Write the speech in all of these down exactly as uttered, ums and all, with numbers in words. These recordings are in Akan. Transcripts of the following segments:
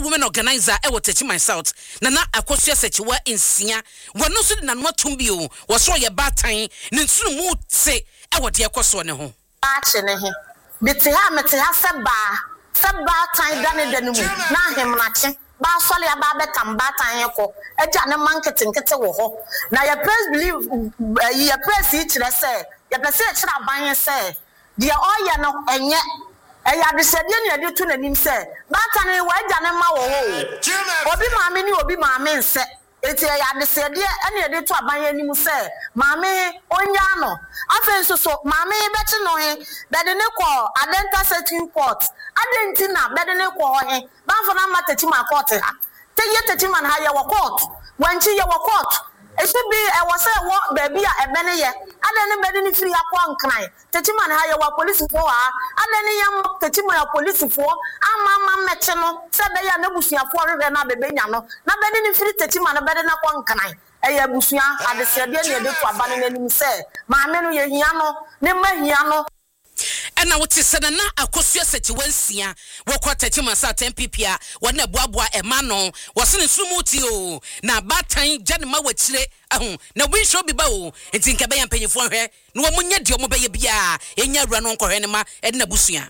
women organizer e Techiman South na na akosua sechiwa insia wono so na no tumbio wo so ye batan ne nsunu mu te e wode ekoso ne ho a che ne he biti ha meti ha se ba se ba tan dane dane mu na hemnache ba sole ya ba betam ba tan yeko eja ne marketing kete wo ho na ya press believe ya press it kire se ya press e kire aban se dia oye no enye eya de sede ne de to nanim se ba tan e wa eja ne ma wo ho obi maame ni obi maame nse eti ya de sede ene de to aban anim se maame onya no afen so so maame be chi no he be de ne ko adenta settling court adentina be de ne ko he ba fo na matachi ma court ha te ye tachi man ha ye wo court wanchi ye wo court e should be e wo say wo ba bia e be ne ye adene be de ne firi akwa nkran tachi man ha ye wo police fo ha adene ye tachi man police fo ama ma meche no se be ya na busuafo hwehwe na be benya no na be de ne firi tachi man be de na kwa nkran eya busua adesede ne de to abane nanim se maame no ye hia no ne ma hia no ena wote sene na akosua sechiwansia wokọ Techiman South ten P P a wona boaboa ema no wosene sumuti o na batan jane ma wachire ahu na wi show bi ba o enti nka be ya mpanyifo hwe na wo munya de omo be ye bia enya awura no nkọhwe ne ma edna busua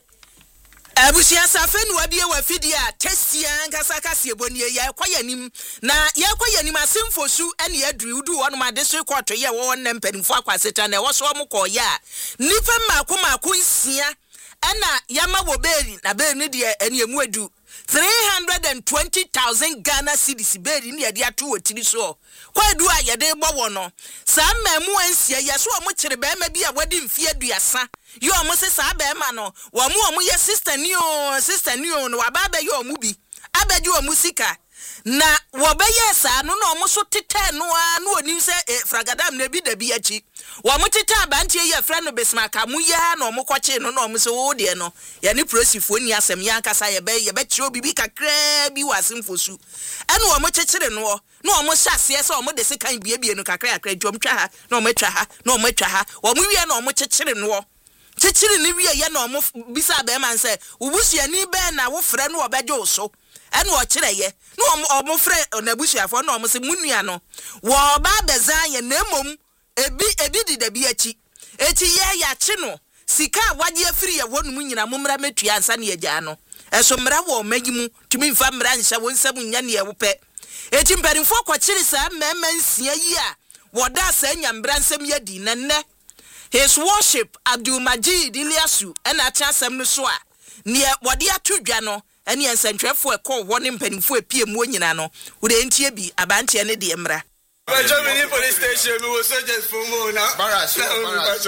abusia safenu wadie wa fidia testia nkasa kase bonie ya kwayanim na ya kwayanim asemfosu ene ya duru udu wonu ma district court ye wo wonne mpanimfo akwaseta na wo so mo koya nifa mako mako nsia ana yama wo beri na beri ni de ene emu adu three hundred twenty thousand Ghana cedis beri ni de ato wotiri so kwadu a ye de gbo no sa mamu ansia ye so mo kire be ma bi a wadi mfie aduasa yo mo se sa be ma no wo mo mo ye sister ni o sister ni o no wa ba be yo mo bi abeji o musika na wo be ye sa no no mo so tete no a no oni se fragadam na bi da bi achi wo mo tete abantie ye fra no besmaka mu ya no mo koche no no mo se wo de no ye ni prosifo ni asem ya nkasa ye be ye be kire obibi kakra bi wasimfosu ene wo mo chechire no no mo hyase se wo mo de sekan biebie no kakra kakra dwom twa ha no mo twa ha no mo twa ha wo mo wie no mo chechire no chechire ni wie ye no mo bisa be man se ubusia ni be na wo frɛ no obeje so ene wo kire ye no omo frɛ na busuafo no omo se munua no wo ba bezan ye na emom ebi ebi di da bi achi eti ye ya chi no sika wade afiri ye wonum nyina momra metua ansa ne agya no eso mra wo magimu tumi mfa mra nhyɛ wonsam nya ne ye wope eti mpanimfo kwakire sa mmemma nsia yi a woda sa nya mbra nsam yadi nenne His Worship Abdul Majid Iliasu ena akyasem no so a ne wode atodwa no ene ensantwefo ekọ wo ne mpanimfo epie mu nyina no wo de entie bi abantie ne de mra But Germany police station we was just for more now. Baras, baras.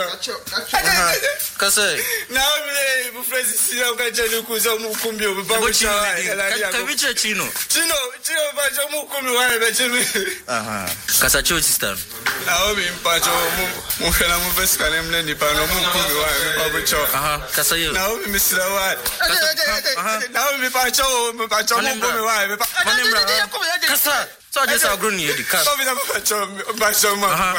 Kase. Now me bu friends si na ka jenu ku zo mu kumbi o ba cha. Ka biche chino. Chino, chino ba jo mu kumbi wa be chino. Aha. Kasa cho system. Na o mi pa jo mu mu fela mu pesca nem ne ni pa no mu kumbi wa ba cha. Aha. Kasa yo. Na o mi misra wa. Aha. Na o mi pa cho mu pa cho mu kumbi wa be pa. Kasa. So just a grown you the car. So we have a job, my son. Aha.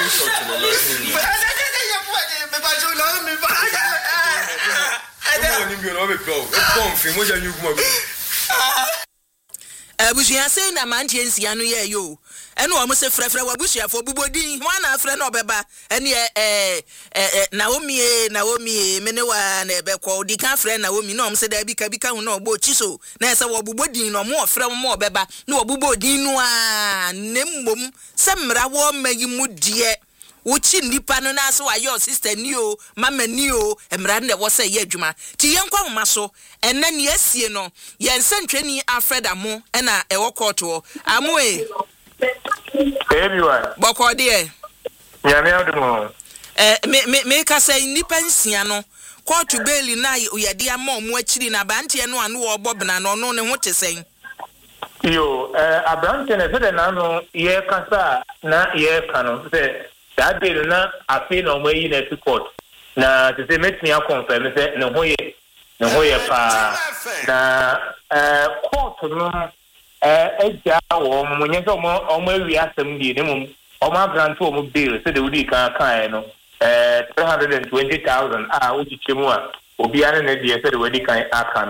Abusia say na mantie nsia no ye yo ene o mo se frefre wabusuafo bubodin ho na afre na obeba ene eh eh Naomi Naomi me ne wa na ebekọ odi kan frɛ Naomi na o mo se da bi ka bi ka hu na ogbo chiso na ese wo bubodin no mo ofre mo obeba na obubodin no a nemmom se mra wo magi mu die uchi nipa no na so ayo sister ni o mama ni o emra na wo say ye adwuma ti yenkwa homa so enne ne asie no yensentwani Alfred amo na e wo court o amo e everyone boko de ya me odumo eh me me me ka say nipa nsia no court bail na uyade ama mo akiri na bante no anu wo bobna no no ne ho tesen yo eh abrante ne se na no ye kasa na ye kanu se that bill na afi na omo yi na fi court na te se metni a confirm se ne ho ye ne ho ye pa na eh court no eh eja wo mo nye so mo omo awi asem di ne mo omo abrante omo bill se de wudi kan kan no eh three hundred twenty thousand ah uchi chemu a obi ane ne de se de wudi kan aka no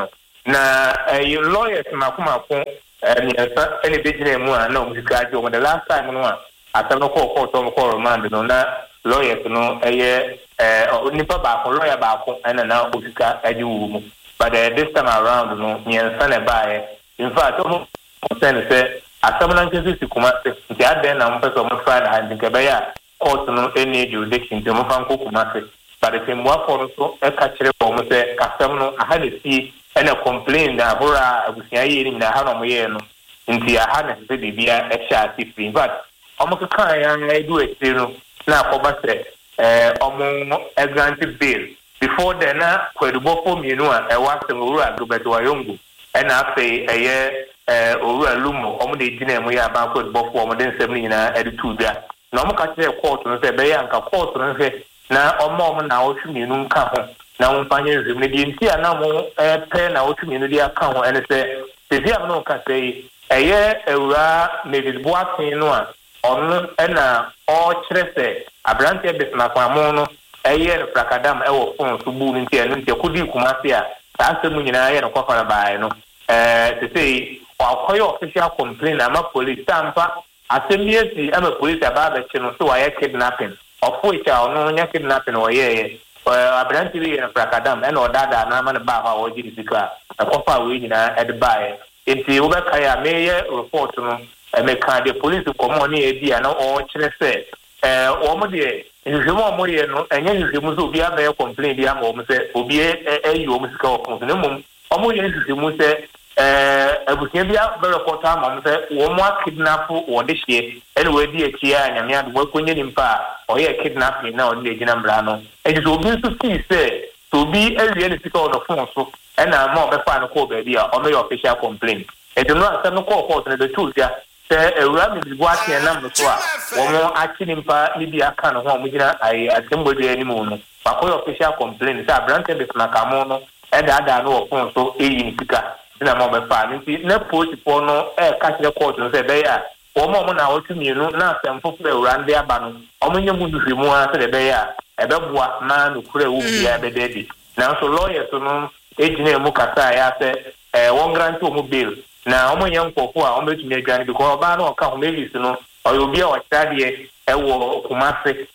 na eh lawyers makuma ko eh esa ele bejina mu a na omuzika ajo the last time no a asem no ko ko to ko remand no na lawyers no eye eh nipa ba ko lawyer ba ko na na omuzika ajo mu but uh, this time around no nyensa na bae in fact o concern say asem na nkesi sikuma se ya den na mpeso mo try na hand nke be ya court no any jurisdiction to mo fan ko kuma se but the more for so e ka kire ko mo se asem no aha de si ena complain da hora abusia yi ni na ha no mo ye no nti aha na se bibia e sha ti free but omo ka kan ya e do e no na ko ba se eh omo e grant bail before then na kwadubo fo mienu a e wa se owura Gilbert Wayongo ena afi eye eh owura Lumo omo de gina mu ya ba kwadubo fo omo de nsem ni na e de tu bia na omo ka kire court no se be ya nka court no se na omo omo na o twu mienu nka ho na umfanye zimne di nti ana mo eh pe na o twu mienu di aka ho ene se se dia no ka se eye ewura Mavis Boatin no a onu ena o kire se abrante besna kwa mo no eye no prakadam e wo fon so bu nti enu nti kodi kumase a taase mu nyina ye no kwafara bae no eh se se akoyo official complaint ama police tampa asemiesi ama police ababa chino so wa kidnapping of which ono nya kidnapping wo ye abrante bi no prakadam e no dada na ma ne ba ha wo jiri sika akwafa we nyina e de bae nti wo be kaya me ye report no e me ka de police komo ni e bia na o kire se eh wo mo de njemo mo ye no enye njemo zo bia be complain bia mo mo se obi e e yi o mo sika o fun ne mo o mo ye njemo se eh abusia bia be report am mo se wo mo kidnap wo de hie ene we di ekia nyame adu wo konye nimpa o ye kidnapping na o de gina mbra no e ji obi so fi se to bi e wie ne sika o do fun so ena ma o be fa no ko ba bia o me your official complaint e do no asem no ko court ne de tu bia se ewura mi bua tie na mso a wo mo akinimpa ni bia ka no ho mo gina ai atembodu ani mu no ba ko official complaint sa brand be na kamo no e da da no wo fon so e yi sika na mo be fa nti na post po no e ka kire court no se be ya wo mo mo na wo tumienu na asemfo fe ewura ndi aba no o mo nyemu duhwemu a se be ya e be bua na no kure wo bia be dedi na so lawyer so no e gina mu kasa ya se eh won grant o mo bail na omo yan kofo a omo betumi adwane because oba na oka ho Mavis no oyobi a wachade e wo Kumase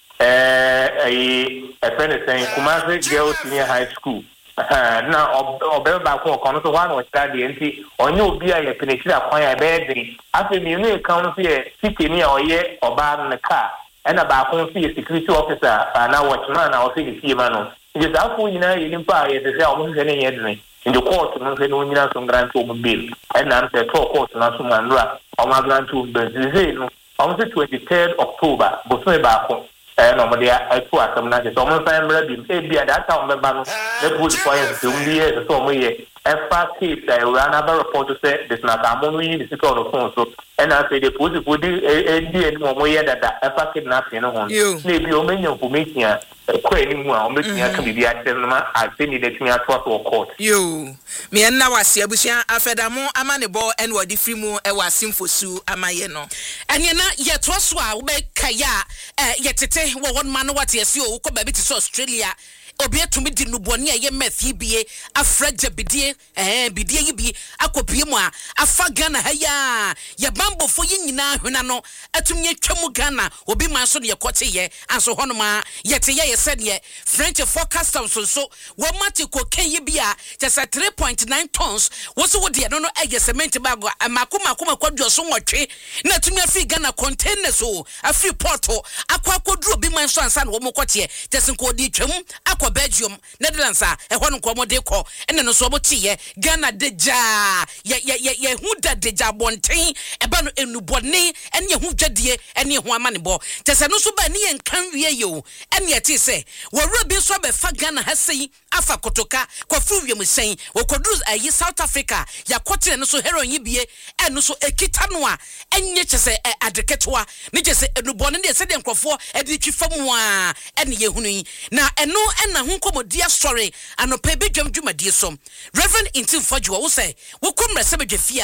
eh eh efenesen Kumase Girls Senior High School na obe ba ko kono so wan wachade nti onye obi a ye penechira kwan ya be diri afi mi nu e kan no se sikeni a oye oba na ka e na ba ko se security officer na watchman na o se di ma no nti sa fo nyina ye nimpa ye se se omo se ne ye diri in the court no se no nyina so grant o bill and am the court na so manra o ma grant o bill no on the twenty-third October bo so e ba ko eh no mo dia e to asem na se so mo san mra bi e bia that time be ba no the police fire so mo ye so mo ye e fa case I ran another report to say this na ka mo no yi the secret of phone so and I say the police body e di e mo mo ye dada e fa kidnapping no ho na bi o menya information kwa ni mu a o metia ka bibia atem na ateni de tumi ato ato court yo me na wase abusia afedamo amane bo en wodi free mu e wasimfosu amaye no ene na ye to so a wo be kaya eh ye tete wo won ma no wate ase o ko ba bi ti so Australia obi atumi di nuboni a ye mafi bie afraja bidie eh bidie yi bi akopie mu a afa Ghana ha ya ye bambofo yi nyina hwena no atumi atwamu Ghana obi man so ye kote ye anso hono ma ye te ye ye said ye French forecast so so wo mate ko ken yi bia just three point nine tons wo so wo de no no eye cement bag amakoma akoma kwadwo so nwotwe na atumi afi Ghana containers so afi porto akwa koduro obi man so ansa na wo mokote just nko di twam akwa Belgium Netherlands a e hono nko mo de ko ene no so mo tie Ghana deja ye ye ye hu da deja bonten e ba no enubone ene hu dwadie ene hu amanebo tese no so ba ne ye nkan wie yo ene eti se wo robi so be fa Ghana ha sei afa kotoka kwa fu wiem sen wo kodru ayi South Africa ya kotere no so heroin yibie eno so ekita no a enye chese adeketwa ne chese enubone ne se de nkofo e de twifamu a ene ye hunu yi na eno ena hu komodia story anopa be dwam dwumadie so Reverend Intim Fajua wo say wo komra se bedwafia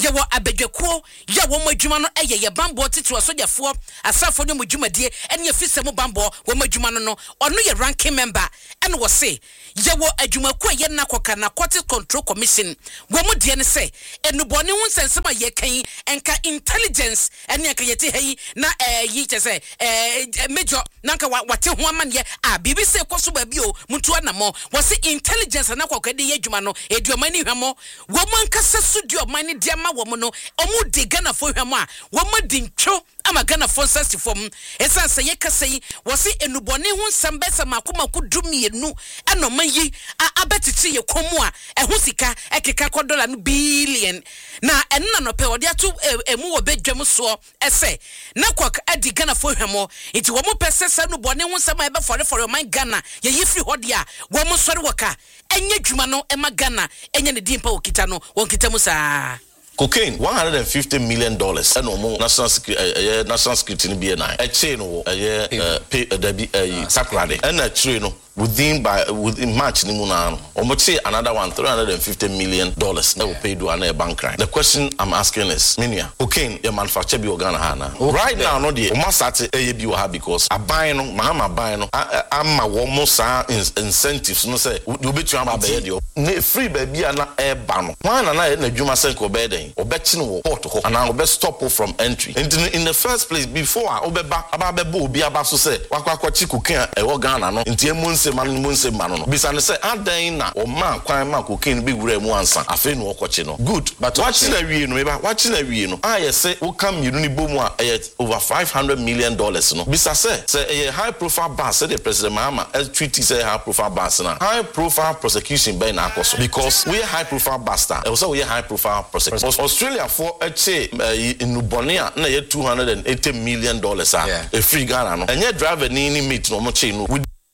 ye wo abedwekuo ye wo madwuma no eye ye bambo tete osojafo asafo no mudwumadie ene ye fise mo bambo wo madwuma no no ono ye ranking member ene wo se ye wo adwumaku ye na koka na Quality Control Commission wo mu de ne se enubone hu nsensema ye kan enka intelligence ene aka yete hei na eh yi chese eh major nanka wate ho amane a B B C koso ba bi o muntu anamo wo se intelligence na koka de ye adwuma no eduomani hwemo wo mu ankasa studio mani de ama wo mu no omu de Ghana fo hwemo a wo mu di ntwo ama Ghana fo sasi fom esan se ye kasa yi wo se enubone hu nsambesa makoma kudumienu ano yi abetiti ye komu a ehu sika ekeka ko dollar no billion na enna no pe odi atu emu wo bedwam so ese na kwak adi Ghana fo hwemo enti wo mu pese se no bone hu nsama ebe fore fore man Ghana ye yifri hodi a wo mu sori waka enye dwuma no ema Ghana enye ne dimpa okita no won kita mu saa cocaine one hundred fifty million dollars and no national security uh, national security ni be na e chain wo uh, pay uh, dabi uh, sakrade and a train no within by within March ni mu na no omoche another one three hundred fifty million dollars that will pay do an bank crime. The question I'm asking is minia cocaine your manufacture bi Ghana ha na right now no dey o ma start e bi wo ha because aban no ma aban no ama wo mo sa incentives no say you betu am abaye dey free baby na e ba no one na na dwuma senko be den obechi no port ho and obe stop from entry and in, in the first place before obeba aba be obi aba so say wakwakwachi cocaine e wo Ghana no ntie monse man monse man no bisa ne say adan na o man kwan ma cocaine bi wura mu ansa afi no okochi no good but watch na wie no eba watch na wie no ah yes say wo kam yiru ni bomu a over five hundred million dollars no bisa say say a high profile boss say the president Mahama treaty say high profile boss na high profile prosecution by na akoso because we high profile bastard e so we high profile prosecution Australia for a che in Nubonia na ye two hundred eighty million dollars a a free Ghana no enye driver ni ni meet no mo che no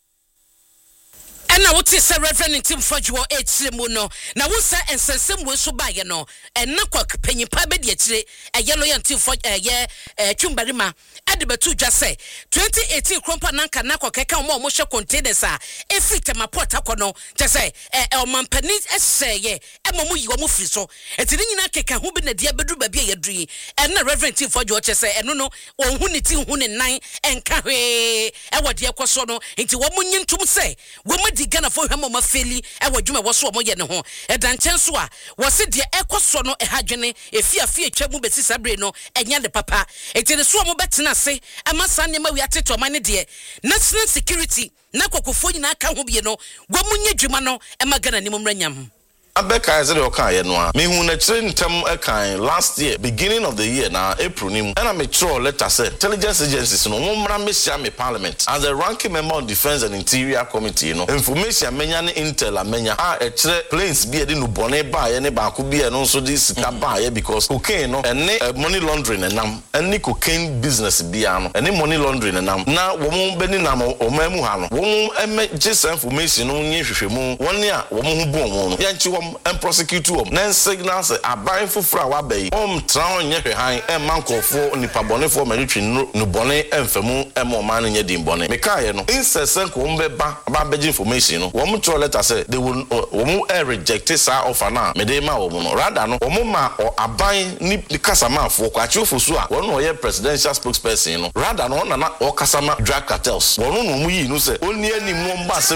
na wote se reverend Tim Fodjo ekyire mu no na wo sa ensensem wo so baye no enna kwa panyipa be de ekyire eyelo ye Tim Fodjo eye twumbarima ade betu dwa se twenty eighteen krompa nanka na kwa keka mo mo hwe containers a efri temaport akono je se e o mampani eseye e mo mu yi wo mu firi so etini nyina keka hu bi na dia bedu ba bi yedui enna reverend Tim Fodjo che se eno no onhu ne ti hu ne nan enka hwe e wode ekoso no enti wo mu nyintum se wo ma di Ghana fo hwemo ma feli e wadwuma wo so mo ye ne ho e dan chen so a wo se de ekoso no e hadwene e fia fia twa mu besi sabre no enya de papa enti ne so mo betena se ama san ne ma wi ateto ma ne de national security na kokofo nyina aka ho bie no wo munye dwuma no e ma Ghana ni mo mranyam Abeka is the okay no me hu na kire ntam akan last year beginning of the year na April nim and I'm sure letter say intelligence agencies no mo mra me sia me parliament as the ranking member on defense and interior committee no information menya ne intel amenya a e kire planes bi e de no bone ba ye ne ba ko bi e no so de sika ba ye because cocaine no ene money laundering enam ene cocaine business bia no ene money laundering enam na wo mo be ni nam o ma mu ha no wo mo eme gist information no nye hwehwemu woni a wo mo hu bo mo no ya nchi wo and prosecute them. Then signals a buying for flower bay. Um, drown your behind and manco for nipa bonnet for military no bonnet and femu and more man in your dim bonnet. Mekaya no incessant combe ba about bed information. One much letter say they will uh, reject this offer now. Medema or rather no omoma or a buying nip the Casama for Quachu Fusua. One or your presidential spokesperson. Rather no na or Casama drug cartels. One no we no say only any more bass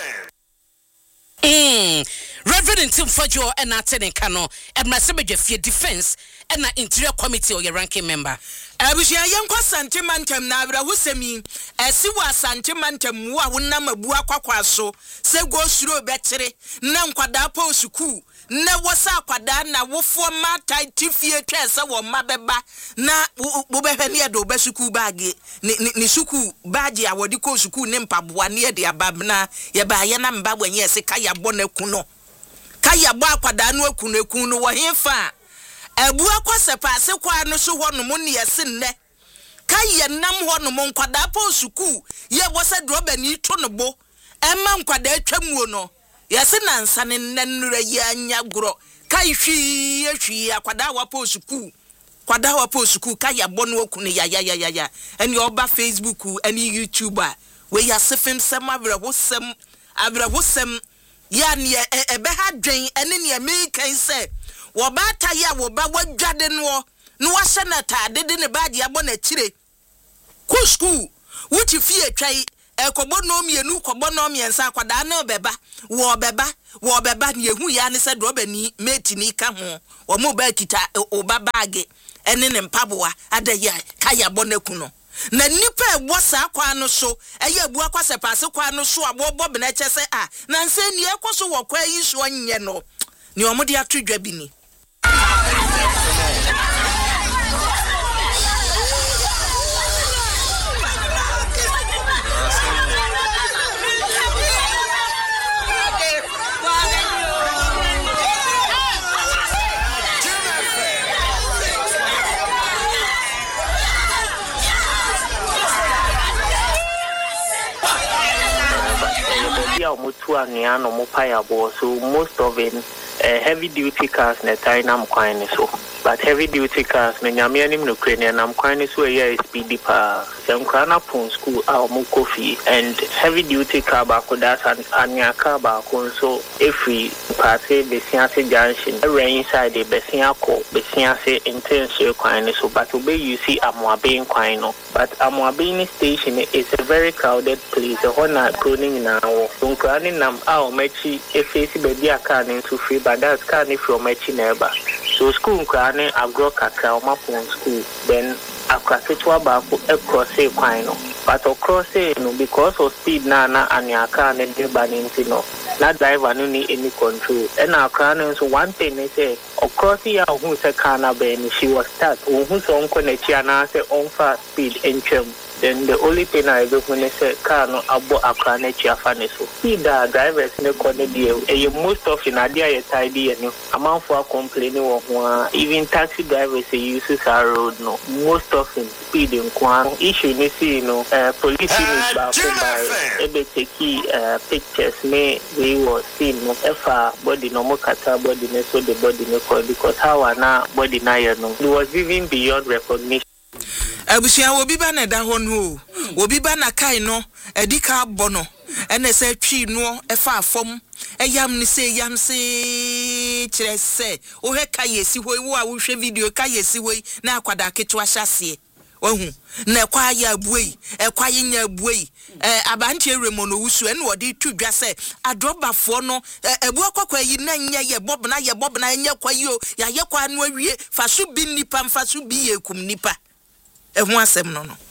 Mm. Reverend Tim Fodjo and Atene Kano, and my Sebejefia Defense and the Interior Committee or your ranking member. I wish I am Santimantem Nabra Husemi, as si was Santimantem, wa wunama buakwaso, se go through better, nam quadapo suku, na wasa quadana, wofo mata tifie tressa or mabeba, na ubehania do besuku bagi, ni suku baji, I would call suku nempa buania de ababna, yabayana mba when yes, a kaya bone kuno. Kaya ba kwadanu kuno kuno wa himfa. Ebu akwa sepa se kwa no so ho no mo ne yesi nne kaye nam ho no mo nkwada pa osuku ye bo se droba ni to no bo emma nkwada atwamuo no yesi nansa ne nne nura ye anya gro kai hwi hwi akwada wa pa osuku kwada wa pa osuku kaye bo no okunu ya ya ya ya eni oba Facebook eni YouTuber we ya sefem sem abrahosem abrahosem ya ne ebe ha dwen ene ne me kan se wo ba taya wo ba wadwade no no wahye na taade de ne baade abɔ na kire ku school wuti fie twai ekobo no mienu kobo no miensa akwada na obeba wo obeba wo obeba ne ehu ya ne se do obani mate ni ka ho wo mo ba kita oba bag ene ne mpaboa adaya kaya bɔ na ku no na nipa ebo sa kwa no so eye abu akwa sepase kwa no so abobo be na kyese a na nse ni ekoso wo kwa yi so nye no ni omode atodwa bi ni So most of it uh, heavy duty cars na time am kwan so but heavy duty cars na nyame anim no Ukrainian am kwan so ya speedy pa sem kana pon school a mo coffee and heavy duty car ba ko that and anya car ba ko so every party be siase junction rain inside the be sia ko be siase intense kwan so but we you see Amoaben kwan no but Amoaben station is a very crowded place the hona cloning now so kran nam a o machi e face be dia car into free but that's car if from machi neighbor so school kran agro kakra o mapon school then akwasitwa ba ko across e kwan no but across e no because of speed na na anya car ne de ba ni no na driver no need any control and our car no so one thing they say across ya who say car na be ni she was start who so on connect ya na say on fast speed entry then the only thing I do when they say car no abo akra na chi afa ne so see the drivers ne connect there e most of in adia ye tidy and amount for complaining wo ho even taxi drivers say use our road no most of them speed in kwan issue ni see no uh, police is back by ebe take uh, pictures me we was seen no efa body no mo kata body ne so the body ne call because how na body na ye no it was even beyond recognition. Abusia obi ba na da ho no obi ba na kai no edika abɔ no ene se twi no efa afom eyam ni se yam se kire se o he kai esi hoi wo a wo hwe video kai esi hoi na akwada keto ahyase wahu na kwa ya buei ekwa nya buei eh abantie remo no wusu ene wode tudwa se adrobafo no ebu akokwa yi na nya ye bob na ye bob na nya kwa yi o ya ye kwa no awie fa so bi nipa mfa so bi yekum nipa ehu asem no no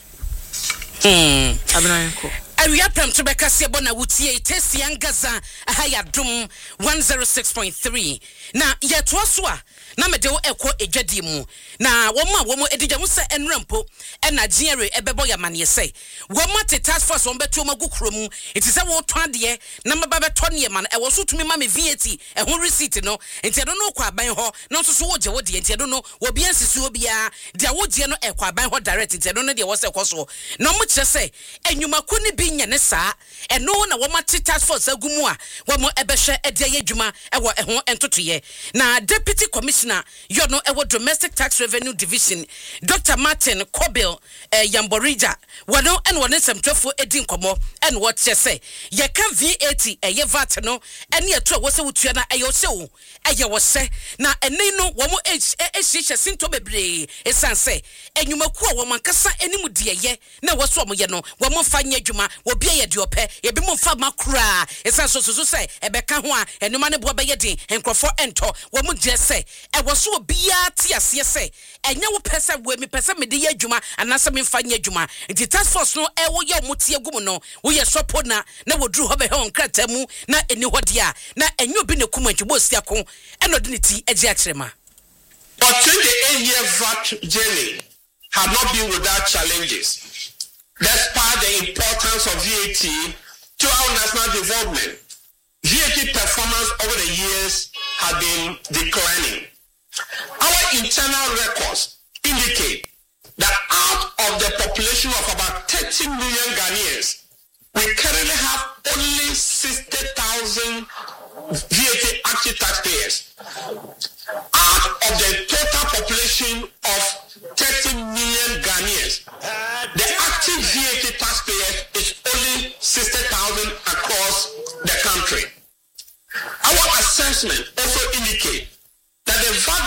hmm abinanko awia pram to beka se bona wutie tesi angaza aha ya dum one oh six point three na ye to so a na mede wo ekọ edwadi mu na wo ma wo mo edijamu se enrampo ena giere ebebo ya mane se wo ma te task force wo beto magu kromu enti se wo to ade na maba beto ne man e wo so tumi ma me V A T e ho receipt no enti ado no kwa ban ho no so so wo je wo de enti ado no wo bia nsisi obia de wo je no e kwa ban ho direct enti ado no de wo se koso no mo kire se enwuma ko ne bi nya ne saa eno na wo ma te task force agumu a wo mo ebehwe ede yadwuma e wo e ho entotoye na deputy commissioner you know our domestic tax revenue division Doctor Martin Kobil uh, Yamborija wano and one some twelve edin komo and what you say ye can V A T e ye vat no and ye to was wutua na ayo se o aye wo se na ene no wo mo e ehye sinto bebre esan se enwumaku a wo mankasa enimu de ye na wo so mo ye no wo mo fa nya adwuma wo bia ye de opɛ ye bi mo fa makura esan so so se ebeka ho a enuma ne bo be ye din enkrofo ento wo mo je se e wo so bia ti ase se enya wo pese wo mi pese me de ye adwuma anase me fa nya adwuma nti task force no e wo ye mo tie gum no wo ye sopo na na wo duru ho be he on krata mu na eni ho dia na enyo bi ne kuma ntwo sia ko eno de ne ti agi akrema. But the eight-year V A T journey have not been without challenges. Despite the importance of V A T to our national development, V A T performance over the years has been declining. Our internal records indicate that out of the population of about thirty million Ghanaians, we currently have only sixty thousand V A T active taxpayers. Out of the total population of thirty million Ghanaians, the active V A T taxpayers is only sixty thousand across the country. Our assessment also indicates that the V A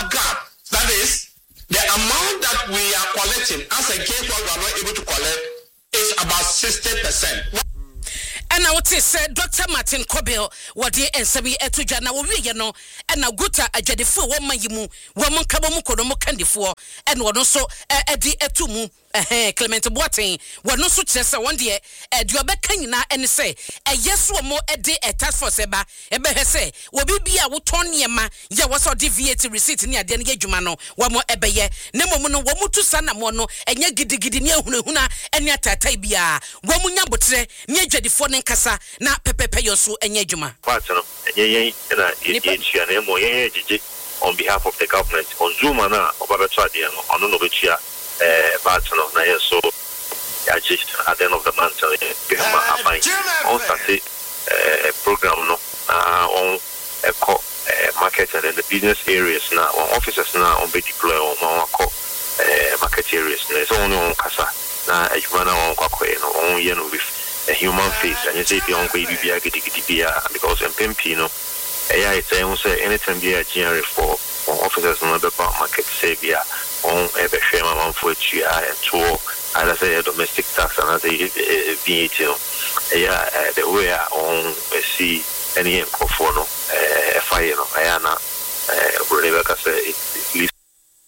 amount that we are collecting as against what we are not able to collect is about sixty percent. And I would say, Doctor Martin Kobel, what the Ensabi Etujana, we no, and now Guta a Jedifu, woman yimu, woman Kabamuko, Mokandi for, and one also a di etumu, a Clement Boating, one no such as one dear, a Duabekina, and say, a yes, one more a day a task for Seba, a behe say, will be a Wutoniama, ya was or deviated receipt near Denia Jumano, one more ebeye, Nemono, Wamutu Sana Mono, and ya giddy giddy near Huna, and yata tabia, Wamunya Butre, near Jedifone Kasa, na Pepe Peyosu, and Yajuma. Partner, and ye, and I, on behalf of the government, on Zoom and Obabetradian, on Novicia. Uh, but no, na so I just at the end of the month, uh, on Saturday, uh, program no, uh, on uh, market and the business areas now, on offices now, on be deploy on uh, market areas. There's only on Casa, now as you on Quaque, on yen with a human face, and you say the on baby be a giddy because in Pimpino, I say anytime be a general for officers on the market, say, yeah. On every shame amount for G I and two, and I say a domestic tax and I say V A T. Yeah, the way on see any for no fire, I know, Rebecca say it's least.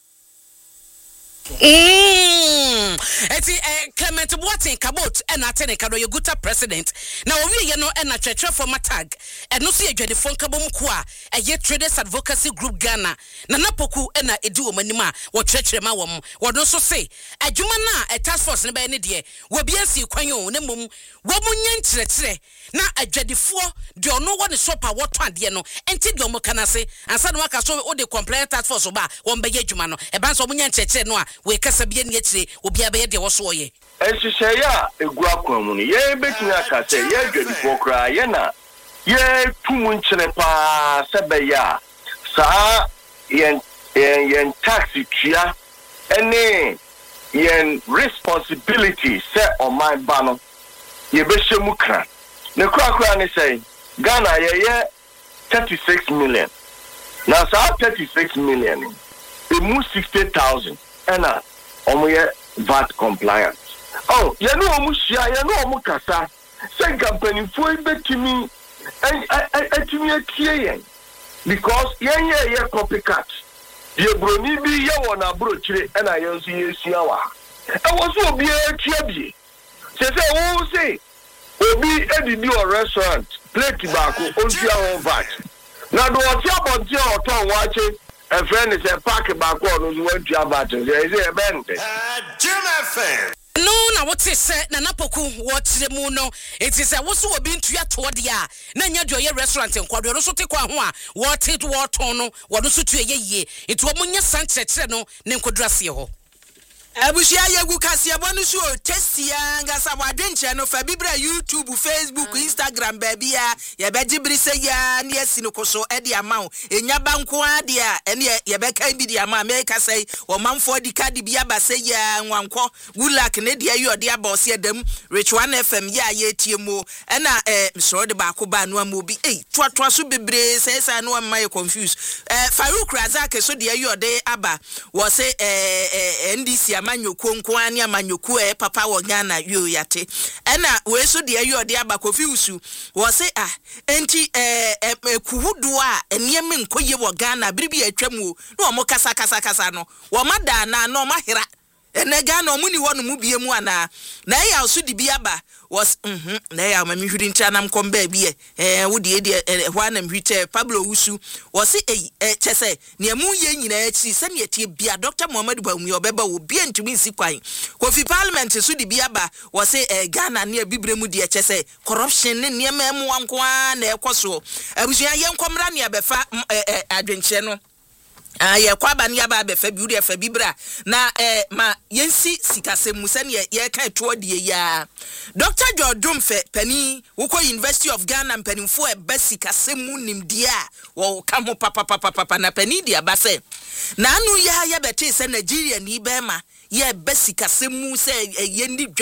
Mm. Eti eh, Clement Boating Kabot and Atene Kado Yoguta president. Now we no and a church for Matag and no see a Jedi Fonkabumqua, a yet traders advocacy group Ghana. Nanapoku and a edu manima or church mawam what also say a Jumana a task force in Benedia will be a see quayo nemum woman na a Jedi four do no one is sopa what one diano and Tidomo can say and Sanwaka so all the complaint task force oba one by Jumano a bands of Munyan Church noa we Casabian yet will be a bed was way. And she say, yeah, a guacamuni, ye betting I can say, ye good for cry, yena, ye two munchenepa, sebeya, sa yen yen taxi chia, and yen responsibility set on my banner, ye beshamukra. The crack say, Ghana, ye thirty-six million. Now, so thirty-six million, they move sixty thousand. And uh, omuye V A T compliance. Oh, you know omushia, you know omukasa. Say company for betimi, and I I to me because yen ye ye copycat. Ye broni bi ye wona brochire and I yen si siawa. I was so be a chiabi. Say say who say obi edidi or restaurant plate tobacco on your V A T. Now do what you about your ton watching. A friend is a pack back on who went to have at it. There is a band. Jim F M. No, na what is said, Nanapoku, what's the moon? It is a was who have been to your toward ya. Nanya do your restaurant and quadro so take one. What it war tono, what also to a ye. It was Munya Sanchez, no, Nencodrasio. Abushia Yagu Cassia Bonusu, Tessia, Gasawadencha, no Fabibra, YouTube, Facebook, Instagram, baby, ya Bedibrise, yes, no Coso, Eddie Amount, in Yabanqua, dear, and ya Becca Bidiama, make us say, or Mam for the Cadibiaba say, ya, and one call, good luck, Nadia, you are dear boss, ya them, Rich one F M, ya, ye, Timo, and I, sorry, the Bakuba, no movie, eh, Twa Twasu be brace, says I know I'm my confused. Farouk Razak, so dear, you are there, Abba, was a N D C. Manyoku nkwani amanyoku e papa wo Ghana yo yate ena we so de ayo de abakofiusu wo se ah enti eh kuhudu a eniem nkoye wo Ghana biribi atwam wo na omo kasa kasa kasa no wo mada na na omo hera ene Ghana omo ni wono mu biemu ana na ya so de bi aba was mhm na ya mami hwiri ntanam komba bi eh wo de de hwa na mhwite Pablo Usu was eh chese ne mu ye nyina achi se ne tie bia Doctor Muhammad Bawumi obeba wo bia ntumi nsi kwan Kofi Parliament so de bi aba was eh Ghana ne bibremu de chese corruption ne ne ma mu ankoa na ekoso abusua ye nkomra ne abefa adwenche no ah ye kwaba ne aba abefa bi uri afa bibra na eh ma yensi sikasemu se ne ye kan to de ya Doctor George Dumfe pani woko University of Ghana panimfo e basikasemu nimdia wo kamo papa papa papa na pani dia base na anu ya ya bete se Nigeria ni be ma ye basikasemu se ye ndidwa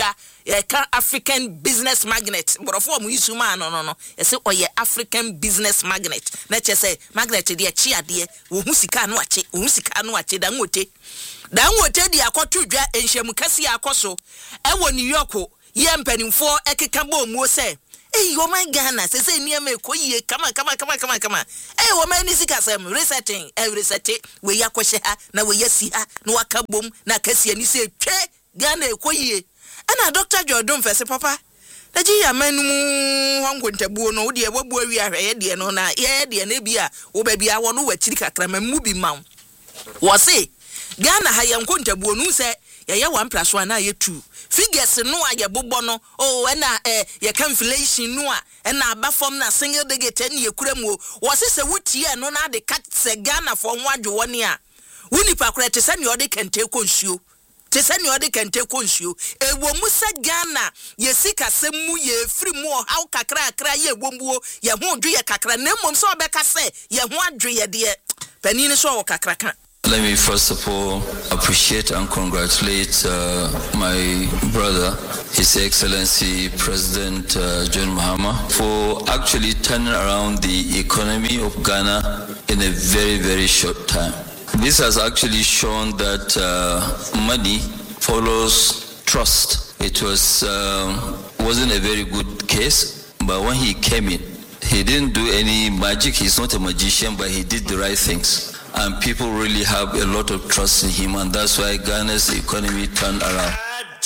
ye ka African business magnet borofo mu yisu ma no no no ye se oye African business magnet na che say magnet de chi ade wo hu sika no ache wo hu sika no ache da ngote da ngote di akoto dwa enhwem kase akoso e wo New York ye mpanimfo ekeka bo mu se hey, oh my Ghana, say say near me, koye, come on, come on, come on, come on, come on. Hey, oh my Nisikasem, resetting, every setting, we yakosha, na we yesi ha, no akabum, na kasi and you say, che, Ghana, koye. And a Doctor Jordan for say, Papa, the Gia menu, one winter buono, dear, what boy we are ready and on a yeah, dear Nebia, oh baby, I want to wear chicka cram and movie mount. Was say, Ghana, I am going to buonu say, yeah, one plus one, I two. Figures no ya bobono oh na eh ya inflation no a na aba form na single digit en ye kuremu was se wutie no na de cat se Ghana for nwadwo woni a woni pakura te se ne ode kente konsuo te se ne ode kente konsuo e wo mu se Ghana ye sika se mu ye free mu how kakra akra ye wombuo ye ho dwe ye kakra na mom se obeka se ye ho adwe ye de pani ni so wo kakra kan. Let me first of all appreciate and congratulate uh, my brother, His Excellency President uh, John Mahama, for actually turning around the economy of Ghana in a very, very short time. This has actually shown that uh, money follows trust. It was um, wasn't a very good case, but when he came in, he didn't do any magic. He's not a magician, but he did the right things. And people really have a lot of trust in him, and that's why Ghana's economy turned around.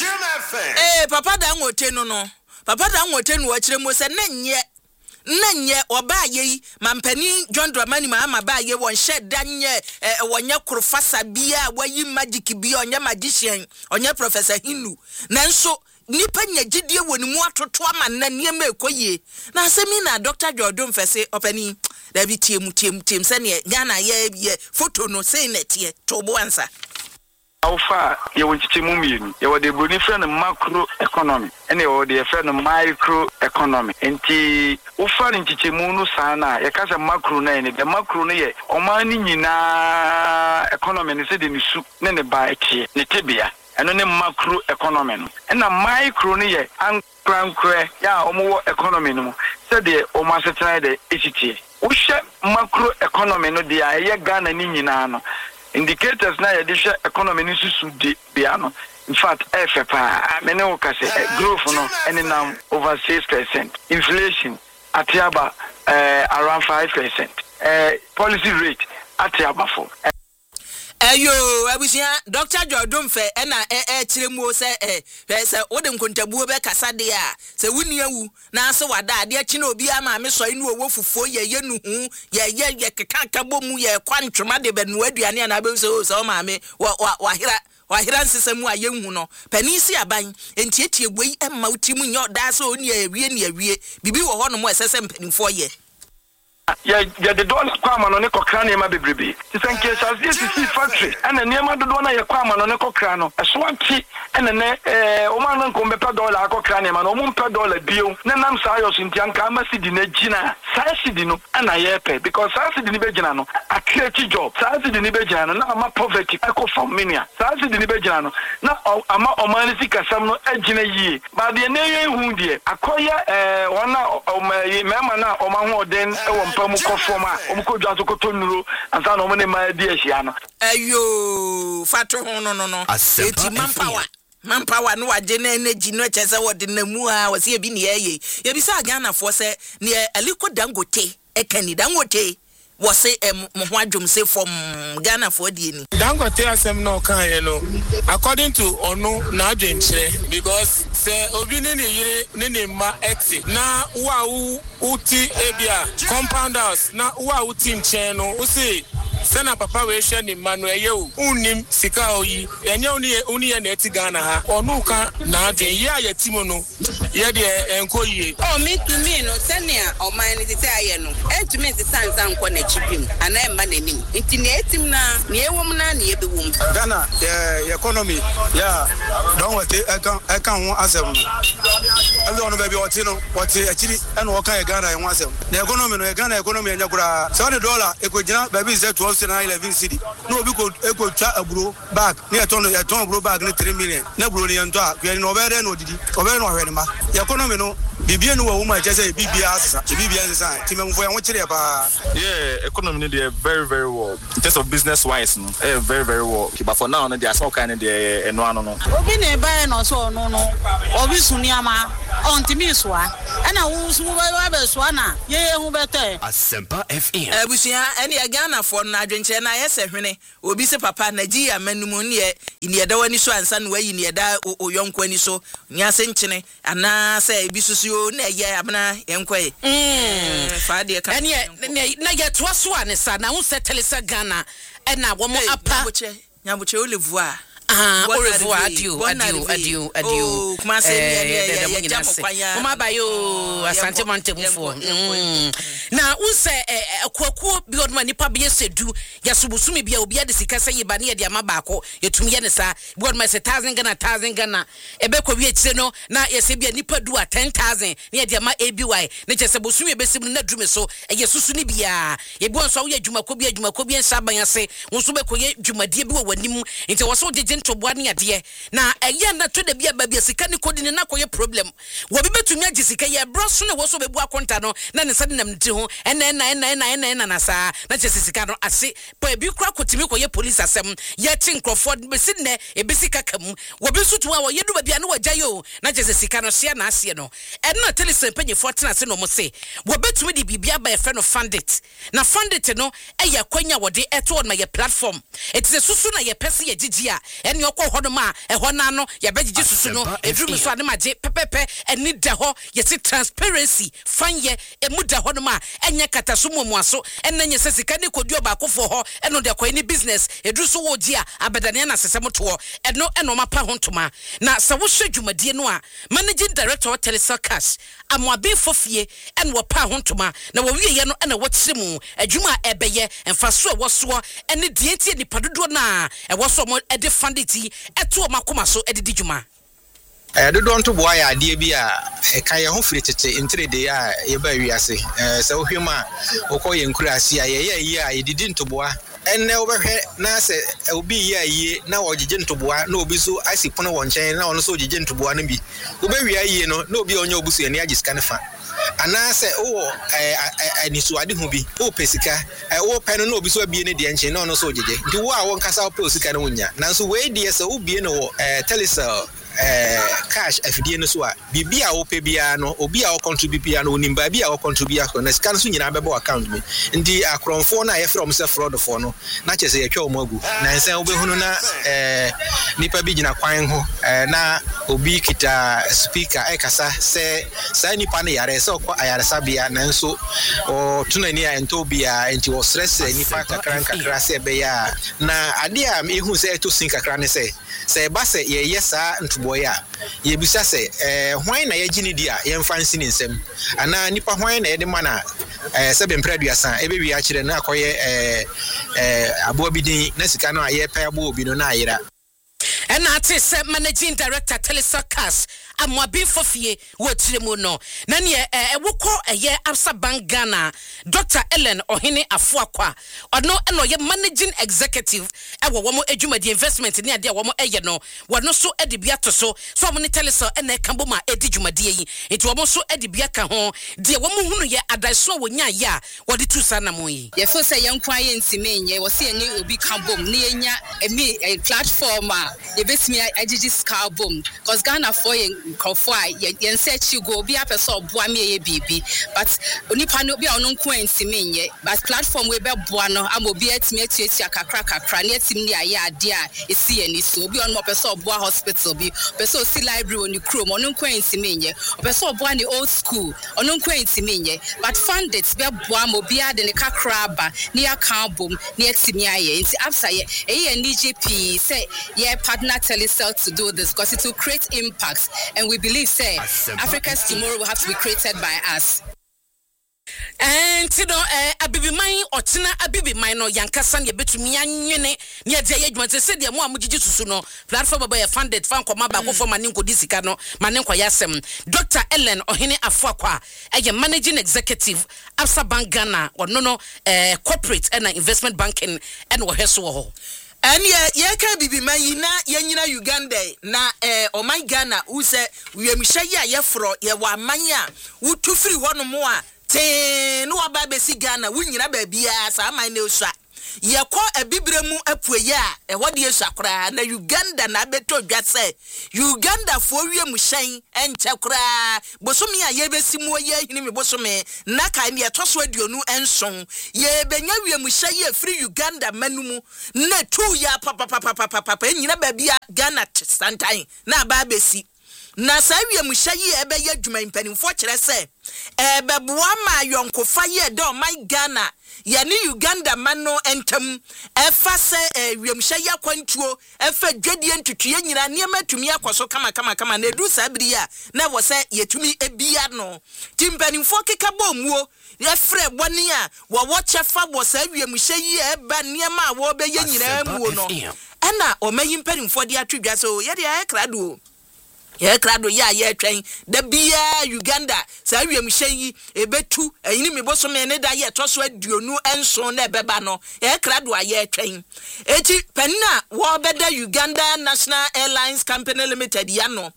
Eh, Papa Dangote no no. Papa Dangote no achire mo se nenye nenye oba ye mampani John Dramani Mahama ba ye won shed danye wonye kurfasa bia wayi magic bia onye magician onye Professor Hinu nanso nipa nya gidie woni mu atoto ama na niema ekoye na asemi na Doctor Jordan Fese opani David Tiemu Tiemu Tiemu sene Ghana ye ye photo no say netie to bo ansa Alpha ye wonchiche mu mienu ye wode boni friend macro economy ene ye wode friend micro economy enti ufa nchiche mu no sana ye kasa macro na ene be macro no ye omani nyina economy ne se de nisu ne ne ba etie ne tebia eno ne macro economy no ena micro no ye ankrankre ya omo economy no se de o masetan de echitie uhye macro economy no de ye Ghana ni nyina no indicators na ye de hwe economy ni susu de bia no in fact F pa mene o kase growth no ene now over six percent inflation atiaba uh, around five percent uh, policy rate atiaba for Ayo abusia Doctor Jordan Fe na eh eh kiremu se eh se wode nkontabuo be kasa de a se wuni awu na ase wada ade achi na obi ama me so inu owo fufuo ye ye nuhu ye ye ye keka bomu ye kwantwoma de benu aduane na be so so ma me wa hira wa hira nsesemu a ye hu no panisi aban entietie gwei emma utimu nyo da so oni awie ni awie bibi wo ho no mo esese mpanimfo ye ya ya de dollar kwa ma no ne kokra ne ma bebrebe ti sanke chassis si factory ana ne ma dodo na ye kwa ma no ne kokra no eso anti ene ne eh o ma no nko mpe dollar akokra ne ma no mo mpe dollar bio ne nam sa yo so nti anka ma sidi na gina sa sidi no ana ye pe because sa sidi ni be gina no a create job sa sidi ni be gina no na ma poverty eco familia sa sidi ni be gina no na ama o ma ni sika sam no agina yi ba de ne ye hu de akoya eh wona o ma na o ma ho den e wo mu kofoma omukodwa zokoto nuro ansa no mone ma di ehia no ayo fatu ho no no no eti manpower manpower no waje na energy no chese wode na mu a wase bi ne yeye ye bi sa Ghana fo se ne Aliko Dangote ekani Dangote wase mo ho adwom se from Ghana fo die ni Dangote asem no kan ye no according to ono na adwenche because se obi ne ne yire ne ne ma exit na wa u uti ebia compound house na wa uti nchen no u se sena papa we hwe ni Manuel yewu unim sika oyi enye oni oni ye na eti Ghana ha onu ka na adwen ye aye timo no ye de enkoyie o mi to me no senia o man ni tete aye no entumi tete sansa nko na chipim ana emba nanim nti na etim na na ewom na na ebewom Ghana the economy yeah don what e kan e kan ho asem no ono baby oti no oti achiri e no kan Ghana e ho asem na economy no Ghana economy enya kura so ne dollar e ko gina baby ze two because na eleven city no obi ko e ko twa aburo bag ne eton e ton aburo bag ne three million na aburo ne nto a kwe no obere no didi obere no hwere ma economy no bibia no wo ma chese bibia asesa bibia asesa timemfo ya wo kire ba yeah economy they are very very well in terms of business wise no eh very very well but for now no they are so kind of the eno ano no obi ne ba no so no no obi suni ama ontimi so a na wo su ba ba so na ye ye hu bete Asempa F M abusia ene ya Ghana for na adwenche na yese hwene obi se papa Nigeria manumu ne ne yeda wani so ansa na wayi ne yeda oyonko ani so nya se nchene ana se ebi susu na ye abna yenkwe mm fa de ka ene na ye to so anesa na wo settle se Ghana ena wo mo apa nyabuche olevoa ah olevoa adio adio adio adio kuma se ne ye jamo kwanya kuma bayo asante mantemfo na unse akwakuo bi odma nipa be sedu ya subusumi bia obi ade sika se yeba ne ye de amabako yetumi ye ne sa bi odma se one thousand Ghana one thousand Ghana ebe kwa wi akire no na ye se bia nipa du a ten thousand ne ye de ama A B Y ne che se busumi be sim na dume so ye susu ni bia ye bi onso wo ye dwuma ko bia dwuma ko bia nsa ban ase wo so be ko ye dwumadie bi wo wanim nti wo so de ntoboa ne ade na eye na to de bia ba bia sika ni kodi ne na koye problem wo bi betumi agi sika ye broso ne wo so be bu akonta no na ne sade nam nti ho ena ena ena ena ena ena na sa na che sika no ase pa bi kura kotimi koye police asem ye ti Crawford be si ne e be sika kam wo bi sutu a wo ye du ba bia no wagya yo na che sika no sia na ase no ena telesen penye fortuna se no mo se wo betumi di bibia ba ye fe no fundit na fundit no e ye kwanya wo de eto on ma ye platform it is susu na ye pese ye gigia ene okọ hodo ma e ho na no ye begigi susu no edrum so ade maje pepepe eni da ho ye se transparency fanye emu da ho no ma enye kataso momuaso enne nye se sika ne koduo ba akofo ho eno de kwa ni business edru so wo gia abadane na sesem to eno eno mapa ho ntoma na se wo hwe dwumadie no a managing director Telesel Cash amwabe fofie eno wo pa ho ntoma na wo wiye no ena wo kyeremu adwuma ebeye emfaso wo so ene dientie ni padodo na e wo so mo ede funditi eto makoma so edidi dwuma eh dodo nto boa ya ade bi a e kan ye ho firi tete intrede a ye ba wiase eh se wo hwema okoye nkurasi a ye ye yi a edidi nto boa enne obehwe na se obi ye yi na ogege nto boa na obi so asipono wo nchen na ono so ogege nto boa no bi obewi ayi no na obi onye obusu ani agisika ne fa ana se o eh anisu ade hu bi o pesika eh o pen no obi so abie ne de nchen na ono so ogege nti wo a won kasa o pesika no nya nanso we de se obie no eh Telesel eh cash afidie no so a bibia wo pe bia no obi a wo contribute bia no onimba bia wo contribute akọ na sika no so nyina bebo account me ndi akronfo na ye from se fraud for no na chese ye twa omagu na nsan wo behunu na eh nipa bi gina kwan ho eh na obi kita speaker e kasa se sa nipa na yare se okọ ayaresa bia nanso o tunani a ento bia enti wo stress nipa kakran kakra se be ya na ade a ehu se to sin kakra ne se se ba se ye yesa ntuboya ye bisa se eh hwan na ye gini dia ye mfansi ni nsem ana nipa hwan na ye de mana eh se be mpraduasa ebe wi a kire na akoye eh eh abo bidin na sika no aye pa abo obi no na ayira ena ate se managing director Telesel Cash amwabe fofie wo tiremu no na ne e wokọ eye Absa Bank Ghana Doctor Ellen Ohene Afuakwa ono eno ye managing executive e wo wo adwumadi investment ne ade wo mo eye no wono so ade bia to so so mo ne Telesel ena kambo ma edi dwumadi yi enti wo mo so ade bia ka ho de wo mo hunu ye adaiso wo nya ye a wo de tu sana mo yi ye fo se ye nkwa ye ntimenye wo se ye obi kambom ne ye nya emi platform a ye betimi agigi skarbom cause Ghana for ye nkofo a ye nsechi go obi apeso oboa me ye bibi but onipa no bia ono nko ntimenye but platform we be boa no amobi atimi atuatua kakra kakra ne atimi ne aye ade a esi ye ni so obi ono opeso oboa hospital bi opeso si library oni chrome ono nko ntimenye opeso oboa ni old school ono nko ntimenye but funded be boa mo bia de ne kakra ba ne akambom ne atimi aye nti Absa ye eye N G P say ye partner Telesel to do this because it will create impacts and we believe say Africa's tomorrow will have to be created by us. And you know, eh, abibi man otena abibi man no yankasa ne betumi anwene ne ade yedwuma se se de mo amugigi susu no platform baba funded fan koma ba ko forma ne nkodi sika no ma ne nkoya asem Doctor Ellen Ohene Afuakwa eye managing executive Absa Bank Ghana ono no eh corporate and investment banking and wo heso ho. And yeah, yeah, can be my yina, yanyina Uganda, na eh, oh my Ghana, who say, we am Shaya Yafro, Yawa Mania, who two free one more, ten, no babesi Ghana, we need a baby as I might know shot. Ya kwa e bibremu apuya e wode esakra na Uganda na beto dwase Uganda fo wie mu hyen enchekra bosomi a ye besimu ye hini me bosomi na kai me etoso aduonu enson ye benya wie mu hyen free Uganda manumu na tu ya papa papa papa papa nyina ba bia Ghana santan na ba besi na sa wie mu hyen e be ye dwuma mpanimfo kire se e be boa ma yonkofa ye do my Ghana yani Uganda mano entam efa se wiemhya ya kwantuo efa dwadie ntutuye nyina niema tumi akoso kama kama kama na edu sabiri a na wo se yetumi ebia no timpanimfo keka bomuo yefre boni a wo wo chefa wo se wiemhya yi eba niema wo be ye nyina muo no ena o mayi mpanimfo de atwedwa so ye de akrado ye krado ya ye twen da bia Uganda sa wiem hyeyi ebetu eyini me bosome ne da ye toso aduonu enso na ebeba no ye krado aye twen eti penna wo beda Uganda National Airlines Company Limited ya no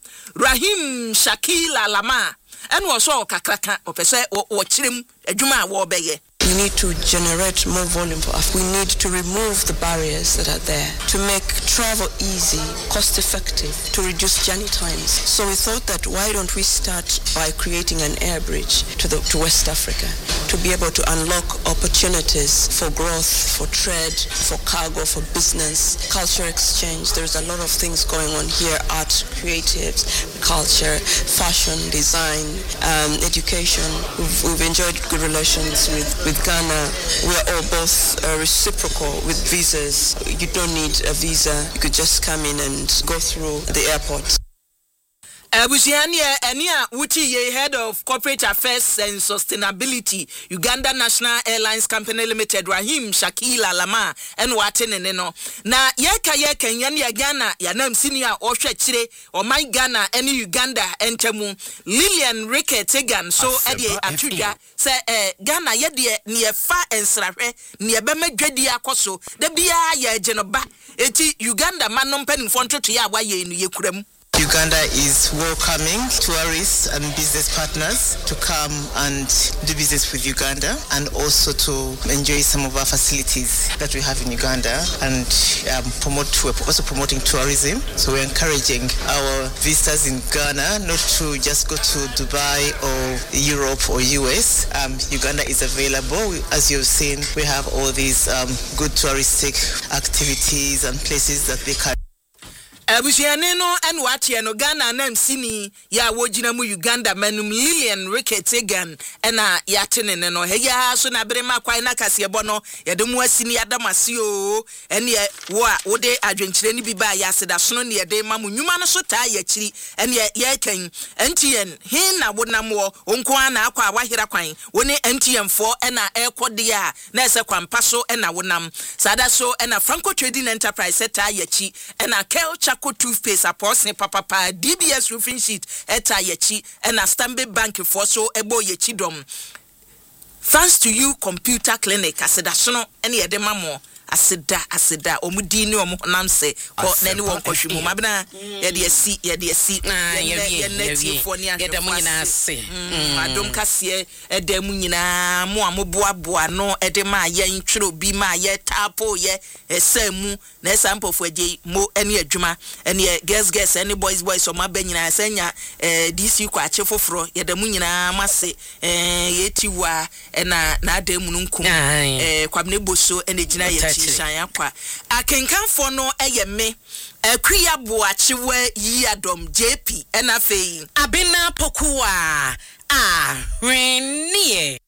Rahim Shakil Alama en wo so kakraka opese wo kirem adwuma wo beye. We need to generate more volume for us. We need to remove the barriers that are there to make travel easy, cost effective, to reduce journey times. So we thought that why don't we start by creating an air bridge to the to West Africa to be able to unlock opportunities for growth, for trade, for cargo, for business, culture exchange. There's a lot of things going on here: art, creatives, culture, fashion, design, um, education. We've, we've enjoyed good relations with, with Ghana. We're all both uh, reciprocal with visas. You don't need a visa. You could just come in and go through the airport. Abusiania Ania Wuti ye head of corporate affairs and sustainability Uganda National Airlines Company Limited Rahim Shakil Alama and watene no na yeka yeka nyane Ghana ya nam senior ohwe kire o my Ghana any Uganda entemu Lillian Rickett Tegan so ede atudwa se eh Ghana ye de ne fa ensrahwe ne be madwadi akoso da bia ya agenoba eti Uganda manom panimfo ntoto ya waye enu yekuram. Uganda is welcoming tourists and business partners to come and do business with Uganda and also to enjoy some of our facilities that we have in Uganda and um, promote. We're also promoting tourism. So we're encouraging our visitors in Ghana not to just go to Dubai or Europe or U S. Um, Uganda is available. As you've seen, we have all these um, good touristic activities and places that they can. Abusiane no en watie no Ghana nam sini ya wojina mu Uganda manum Lillian Rickett Tegan ena yatene ne no heya so na berema kwai na kasebo no yede mu asini adamase o ene wo a wode adwenkyire ni bi ba ya seda so no ne yede ma mu nyuma no so taa ya kiri ene ye kan ntien hin na wonam wo onko ana akwa wahira kwan woni ntien fo ena ekode a na ese kwampa so ena wonam sada so ena Franco Trading Enterprise taa ya chi ena Kelcha toothpaste apostle papa pa D B S roofing sheet eta yechi and a Stanbic Bank for so ebo yechi dom. Thanks to you computer clinic aseda sono ene yede mamo aseda aseda omudi ni omo namse ko nani won kohwemu mabna yede asi yede asi yede neti fo ni yede mu nyina ase adom kase ede mu nyina mo amoboa boa no ede ma ye ntwero bi ma ye tapo ye esemu na esampofo age mo ene adwuma ene girls girls ene boys boys o maba nyina senya eh D C kwa ache foforo yede mu nyina mase eh yetiwa na na adamu nkum eh kwabne boso ene gina ye Shaya kwa akenkanfo no eye me akria boachewa yi adom J P ena fei abena pokuwa ah renie